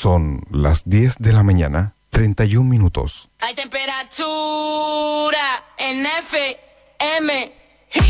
Son las 10 de la mañana, 31 minutos. Hay temperatura en FM.